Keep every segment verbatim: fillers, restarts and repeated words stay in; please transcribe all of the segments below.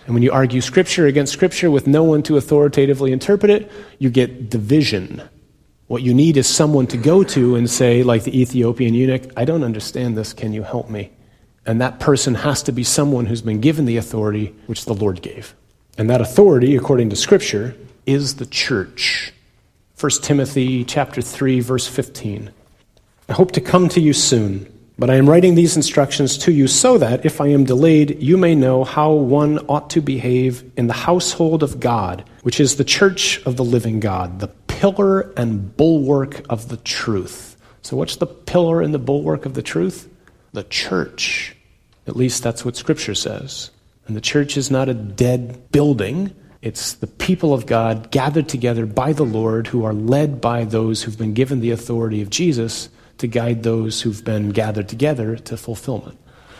And when you argue Scripture against Scripture with no one to authoritatively interpret it, you get division. What you need is someone to go to and say, like the Ethiopian eunuch, I don't understand this, can you help me? And that person has to be someone who's been given the authority which the Lord gave. And that authority, according to Scripture, is the church. First Timothy chapter three, verse fifteen. I hope to come to you soon, but I am writing these instructions to you so that, if I am delayed, you may know how one ought to behave in the household of God, which is the church of the living God, the pillar and bulwark of the truth. So what's the pillar and the bulwark of the truth? The church. At least that's what Scripture says. And the church is not a dead building. It's the people of God gathered together by the Lord who are led by those who've been given the authority of Jesus to guide those who've been gathered together to fulfillment.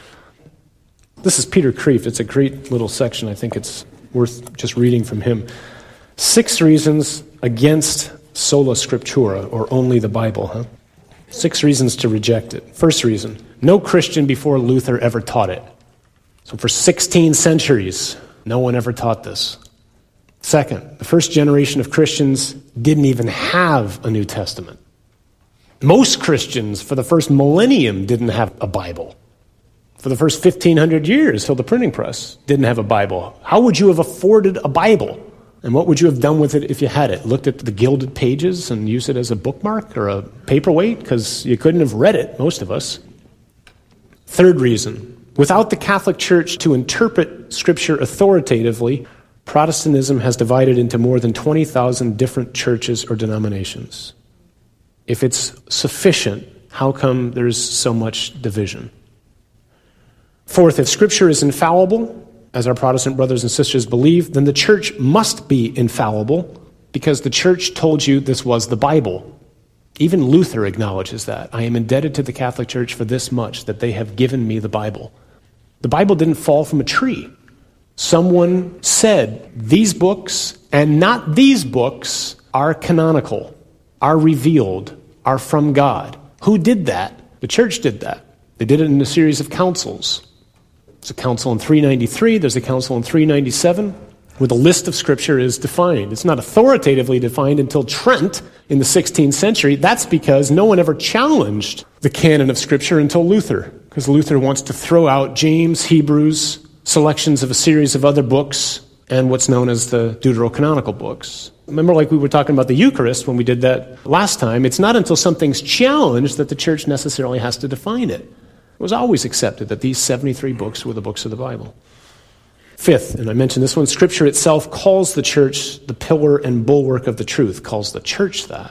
This is Peter Kreeft. It's a great little section. I think it's worth just reading from him. Six reasons against sola scriptura, or only the Bible, huh? Six reasons to reject it. First reason, no Christian before Luther ever taught it. So for sixteen centuries, no one ever taught this. Second, the first generation of Christians didn't even have a New Testament. Most Christians for the first millennium didn't have a Bible. For the first fifteen hundred years, till the printing press, didn't have a Bible. How would you have afforded a Bible? And what would you have done with it if you had it? Looked at the gilded pages and used it as a bookmark or a paperweight? Because you couldn't have read it, most of us. Third reason, without the Catholic Church to interpret Scripture authoritatively, Protestantism has divided into more than twenty thousand different churches or denominations. If it's sufficient, how come there's so much division? Fourth, if Scripture is infallible, as our Protestant brothers and sisters believe, then the church must be infallible because the church told you this was the Bible. Even Luther acknowledges that. I am indebted to the Catholic Church for this much, that they have given me the Bible. The Bible didn't fall from a tree. Someone said, these books and not these books are canonical, are revealed, are from God. Who did that? The church did that. They did it in a series of councils. There's a council in three ninety-three, there's a council in three ninety-seven, where the list of Scripture is defined. It's not authoritatively defined until Trent in the sixteenth century. That's because no one ever challenged the canon of Scripture until Luther, because Luther wants to throw out James, Hebrews, selections of a series of other books, and what's known as the deuterocanonical books. Remember, like we were talking about the Eucharist when we did that last time, it's not until something's challenged that the church necessarily has to define it. It was always accepted that these seventy-three books were the books of the Bible. Fifth, and I mentioned this one, Scripture itself calls the church the pillar and bulwark of the truth, calls the church that.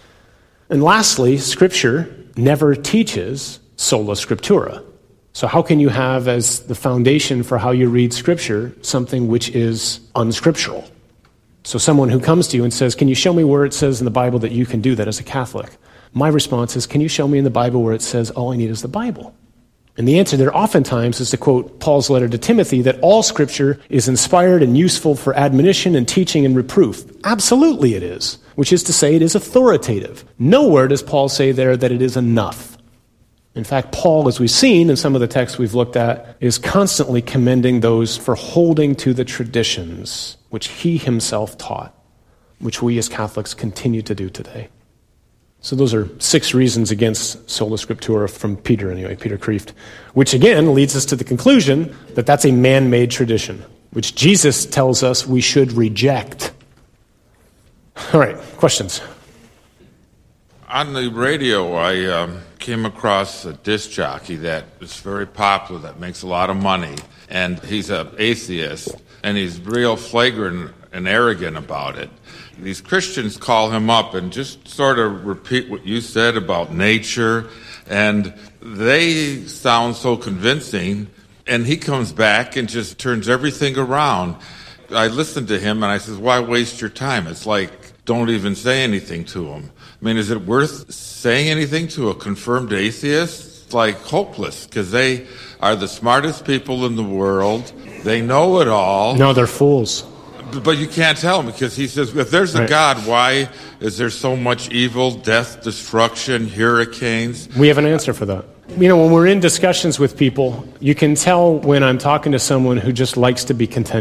And lastly, Scripture never teaches sola scriptura. So how can you have as the foundation for how you read Scripture something which is unscriptural? So someone who comes to you and says, can you show me where it says in the Bible that you can do that as a Catholic? My response is, can you show me in the Bible where it says all I need is the Bible? And the answer there oftentimes is to quote Paul's letter to Timothy that all Scripture is inspired and useful for admonition and teaching and reproof. Absolutely it is, which is to say it is authoritative. Nowhere does Paul say there that it is enough. In fact, Paul, as we've seen in some of the texts we've looked at, is constantly commending those for holding to the traditions which he himself taught, which we as Catholics continue to do today. So those are six reasons against sola scriptura from Peter, anyway, Peter Kreeft, which again leads us to the conclusion that that's a man-made tradition, which Jesus tells us we should reject. All right, questions? On the radio, I um, came across a disc jockey that is very popular, that makes a lot of money, and he's an atheist, and he's real flagrant and arrogant about it. These Christians call him up and just sort of repeat what you said about nature, and they sound so convincing, and he comes back and just turns everything around. I listened to him, and I said, why waste your time? It's like, don't even say anything to him. I mean, is it worth saying anything to a confirmed atheist? It's like hopeless, because they are the smartest people in the world. They know it all. No, they're fools. But you can't tell him, because he says, if there's a right. God, why is there so much evil, death, destruction, hurricanes? We have an answer for that. You know, when we're in discussions with people, you can tell when I'm talking to someone who just likes to be contentious.